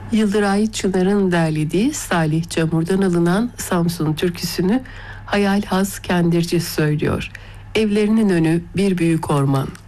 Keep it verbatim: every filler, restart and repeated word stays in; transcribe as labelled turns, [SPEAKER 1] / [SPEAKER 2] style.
[SPEAKER 1] Yıldıray Çınar'ın derlediği Salih Çamur'dan alınan Samsun türküsünü Hayal Haz Kendirci söylüyor. Evlerinin önü bir büyük orman.